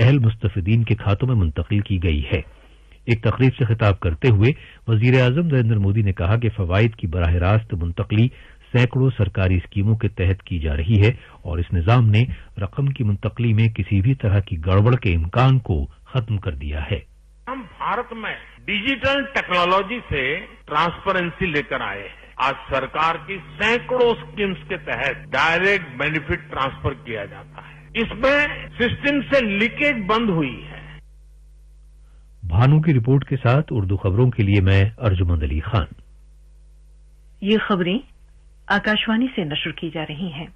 अहल मुस्तफिदीन के खातों में मुंतकिल की गई है। एक तकरीब से खिताब करते हुए वजीर आजम नरेंद्र मोदी ने कहा कि फवाइद की बराह रास्त मुंतकली सैकड़ों सरकारी स्कीमों के तहत की जा रही है और इस निजाम ने रकम की मुंतकली में किसी भी तरह की गड़बड़ के इम्कान को खत्म कर दिया है। हम भारत में डिजिटल टेक्नोलॉजी से ट्रांसपेरेंसी लेकर आए हैं। आज सरकार की सैकड़ों स्कीम्स के तहत डायरेक्ट बेनिफिट ट्रांसफर किया जाता है। इसमें सिस्टम से लीकेज बंद हुई है। भानु की रिपोर्ट के साथ उर्दू खबरों के लिए मैं अर्जुमंद अली खान। ये खबरें आकाशवाणी से नशर की जा रही हैं।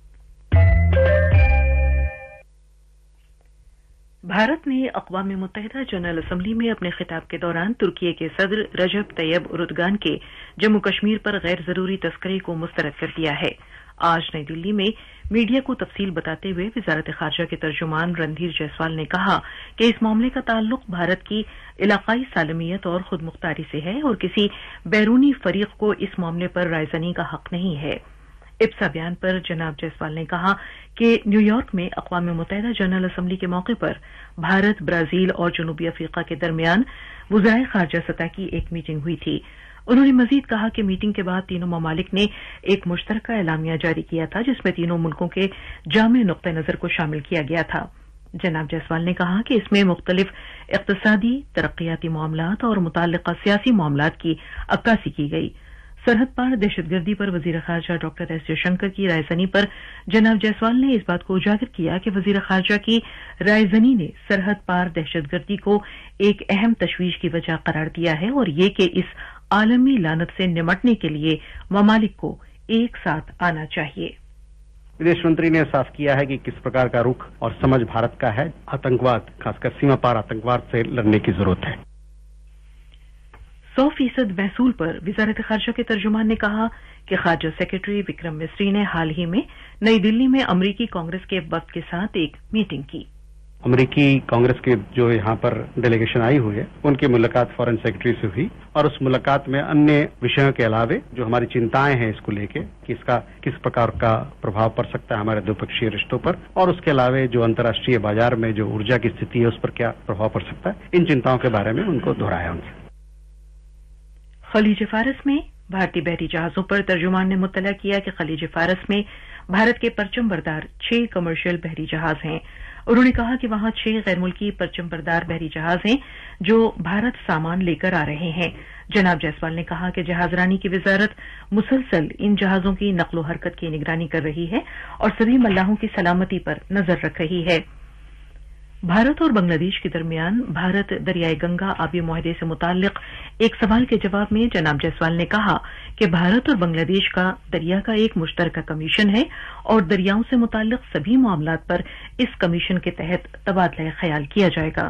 भारत ने अक़वाम मुत्तहिदा जनरल असम्बली में अपने खिताब के दौरान तुर्की के सदर रजब तैयब उर्दगान के जम्मू कश्मीर पर गैर जरूरी तस्करी को मुस्तरद कर दिया है। आज नई दिल्ली में मीडिया को तफसील बताते हुए वजारत खारजा के तर्जुमान रणधीर जायसवाल ने कहा कि इस मामले का ताल्लुक भारत की इलाकाई सालमियत और खुद मुख्तारी से है और किसी बैरूनी फरीक को इस मामले पर रायज़नी का हक नहीं है। इब्सा बयान पर जनाब जायसवाल ने कहा कि न्यूयॉर्क में अक़वाम मुत्तहिदा जनरल असम्बली के मौके पर भारत, ब्राजील और जनूबी अफ्रीका के दरमियान वज़राए खारजा सतह की एक मीटिंग हुई थी। उन्होंने मजीद कहा कि मीटिंग के बाद तीनों ममालिक ने एक मुश्तरका एलामिया जारी किया था जिसमें तीनों मुल्कों के जामे नुक्ते नज़र को शामिल किया गया था। जनाब जायसवाल ने कहा कि इसमें मुख्तलिफ इक़्तिसादी, तरक्याती मामलात और मुताल्लिक़ा सियासी मामलात की अक्कासी की गई। सरहद पार दहशतगर्दी पर वजीर खारजा डॉक्टर एस जयशंकर की रायज़नी पर जनाब जायसवाल ने इस बात को उजागर किया कि वजीर खारजा की रायज़नी ने सरहद पार दहशतगर्दी को एक अहम तशवीश की वजह करार दिया है और ये कि इस आलमी लानत से निमटने के लिए ममालिक को एक साथ आना चाहिए। विदेश मंत्री ने साफ किया है कि किस प्रकार का रुख और समझ भारत का है। आतंकवाद, खासकर सीमा पार आतंकवाद से लड़ने की जरूरत है। 100% महसूल पर वजारत खारजा के तर्जुमान ने कहा कि खारजा सेक्रेटरी विक्रम मिस्री ने हाल ही में नई दिल्ली में अमरीकी कांग्रेस के वफ्द के साथ एक मीटिंग की। अमरीकी कांग्रेस के जो यहाँ पर डेलीगेशन आई हुई है उनकी मुलाकात फॉरेन सेक्रेटरी से हुई और उस मुलाकात में अन्य विषयों के अलावे जो हमारी चिंताएं हैं इसको लेके कि इसका किस प्रकार का प्रभाव पड़ सकता है हमारे द्विपक्षीय रिश्तों पर और उसके अलावे जो अंतर्राष्ट्रीय बाजार में जो ऊर्जा की स्थिति है उस पर क्या प्रभाव पड़ सकता है, इन चिंताओं के बारे में उनको दोहराया उनसे। खलीज फारस में भारतीय बहरी जहाजों पर तर्जुमान ने मुत्तला किया कि खलीज फारस में भारत के परचम बरदार 6 कमर्शियल बहरी जहाज हैं। उन्होंने कहा कि वहां 6 गैर मुल्की परचम बरदार बहरी जहाज हैं जो भारत सामान लेकर आ रहे हैं। जनाब जायसवाल ने कहा कि जहाजरानी की वजारत मुसलसल इन जहाजों की नकलो हरकत की निगरानी कर रही है और सभी मल्लाहों की सलामती पर नजर रख रही है। भारत और बांग्लादेश के दरमियान भारत दरियाई गंगा आबी मुआहदे से मुताल्लिक एक सवाल के जवाब में जनाब जायसवाल ने कहा कि भारत और बांग्लादेश का दरिया का एक मुश्तरका कमीशन है और दरियाओं से मुताल्लिक सभी मामलात पर इस कमीशन के तहत तबादला ख्याल किया जाएगा।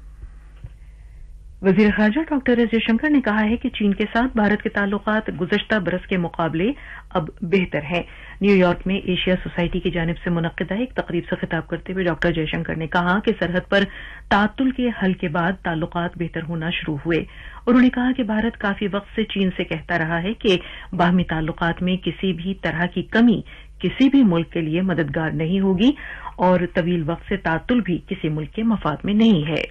वजीर खारजा डॉक्टर एस जयशंकर ने कहा है कि चीन के साथ भारत के ताल्लुकात गुज़श्ता बरस के मुकाबले अब बेहतर हैं। न्यूयॉर्क में एशिया सोसाइटी की जानिब से मुनक्किदा एक तकरीब से खिताब करते हुए डॉक्टर जयशंकर ने कहा कि सरहद पर ताअत्तुल के हल के बाद ताल्लुकात बेहतर होना शुरू हुए। उन्होंने कहा कि भारत काफी वक्त से चीन से कहता रहा है कि बाहमी ताल्लुकात में किसी भी तरह की कमी किसी भी मुल्क के लिए मददगार नहीं होगी और तवील वक्त से ताअत्तुल भी किसी मुल्क के मफाद में नहीं है।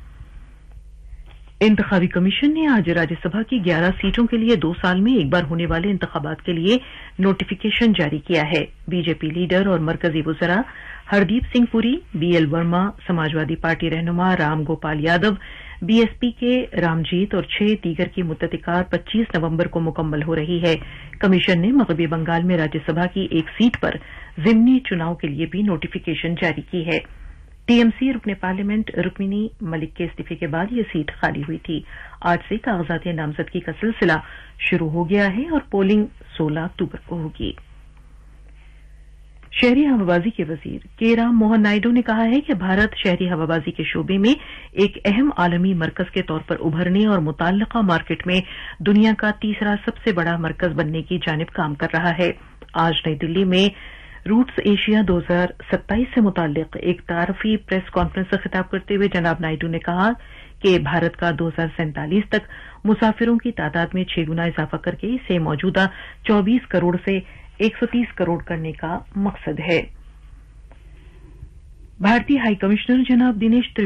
इंतखाबी कमीशन ने आज राज्यसभा की 11 सीटों के लिए 2 साल में एक बार होने वाले इंतखाबात के लिए नोटिफिकेशन जारी किया है। बीजेपी लीडर और मरकजी वज़रा हरदीप सिंह पुरी, बीएल वर्मा, समाजवादी पार्टी रहनुमा राम गोपाल यादव, बीएसपी के रामजीत और 6 दीगर की मुद्दत-ए-कार 25 नवंबर को मुकम्मल हो रही है। कमीशन ने मगरबी बंगाल में राज्यसभा की एक सीट पर ज़िमनी चुनाव के लिए भी नोटिफिकेशन जारी की है। टीएमसी रुकने पार्लियामेंट रुक्मिनी मलिक के इस्तीफे के बाद ये सीट खाली हुई थी। आज से कागजात नामजदगी का सिलसिला शुरू हो गया है और पोलिंग 16 अक्टूबर को होगी। शहरी हवाबाजी के वजीर के राम मोहन नायडू ने कहा है कि भारत शहरी हवाबाजी के शोबे में एक अहम आलमी मरकज के तौर पर उभरने और मुताल्लिका मार्केट में दुनिया का तीसरा सबसे बड़ा मरकज बनने की जानिब काम कर रहा है। आज नई दिल्ली में रूट्स एशिया 2027 से मुताल्लिक एक तारफी प्रेस कॉन्फ्रेंस से खिताब करते हुए जनाब नायडू ने कहा कि भारत का 2047 तक मुसाफिरों की तादाद में 6 गुना इजाफा करके इसे मौजूदा 24 करोड़ से 130 करोड़ करने का मकसद है। भारतीय हाई कमिश्नर जनाब दिनेश